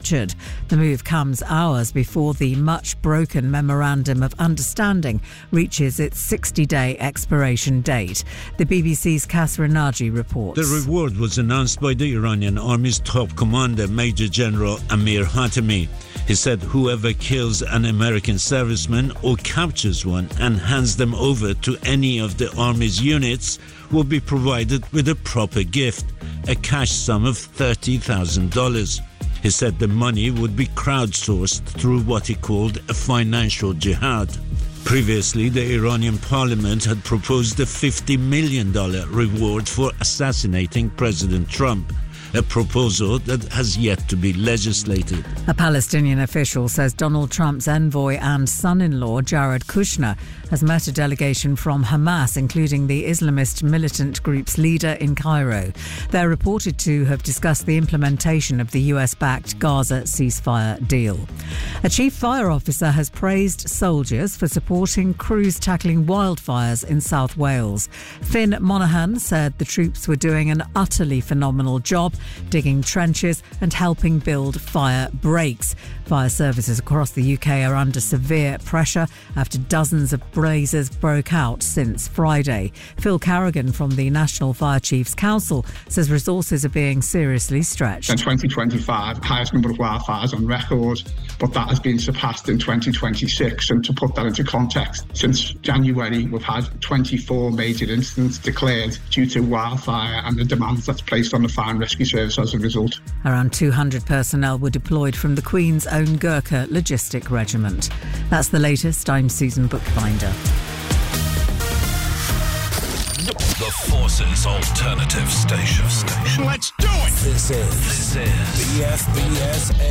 captured. The move comes hours before the much-broken Memorandum of Understanding reaches its 60-day expiration date. The BBC's Kasra Naji reports. The reward was announced by the Iranian Army's top commander, Major General Amir Hatami. He said whoever kills an American serviceman or captures one and hands them over to any of the Army's units will be provided with a proper gift, a cash sum of $30,000. He said the money would be crowdsourced through what he called a financial jihad. Previously, the Iranian parliament had proposed a $50 million reward for assassinating President Trump, a proposal that has yet to be legislated. A Palestinian official says Donald Trump's envoy and son-in-law, Jared Kushner, has met a delegation from Hamas, including the Islamist militant group's leader in Cairo. They're reported to have discussed the implementation of the US-backed Gaza ceasefire deal. A chief fire officer has praised soldiers for supporting crews tackling wildfires in South Wales. Finn Monaghan said the troops were doing an utterly phenomenal job, digging trenches and helping build fire breaks. Fire services across the UK are under severe pressure after dozens of blazes broke out since Friday. Phil Carrigan from the National Fire Chiefs Council says resources are being seriously stretched. In 2025, the highest number of wildfires on record, but that has been surpassed in 2026. And to put that into context, since January, we've had 24 major incidents declared due to wildfire and the demands that's placed on the fire and rescue service as a result. Around 200 personnel were deployed from the Queen's own Gurkha Logistic Regiment. That's the latest. I'm Susan Bookbinder. The Forces Alternative Station. Let's do it! This is BFBS